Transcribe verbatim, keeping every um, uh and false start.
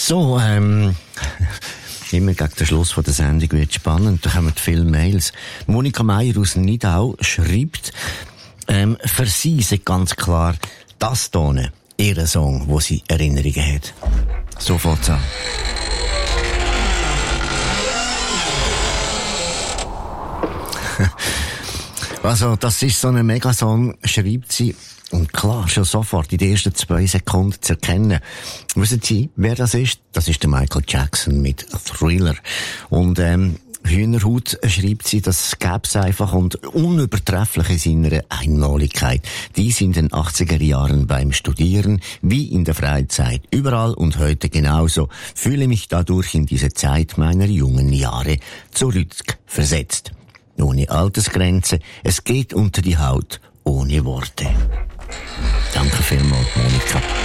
So, ähm, immer gegen den Schluss von der Sendung wird spannend. Da kommen viele Mails. Monika Meier aus Nidau schreibt, ähm, für sie ist ganz klar das Tone, ihr Song, wo sie Erinnerungen hat. So fängt's an. Also, das ist so ein Megasong, schreibt sie. Und klar, schon sofort in den ersten zwei Sekunden zu erkennen. Wissen Sie, wer das ist? Das ist der Michael Jackson mit Thriller. Und, ähm, Hühnerhaut schreibt sie, das gäb's einfach und unübertrefflich in seiner Einmaligkeit. Dies in den achtziger Jahren beim Studieren, wie in der Freizeit, überall und heute genauso, fühle mich dadurch in diese Zeit meiner jungen Jahre zurückversetzt. Ohne Altersgrenze, es geht unter die Haut, ohne Worte. Danke vielmals, Monika.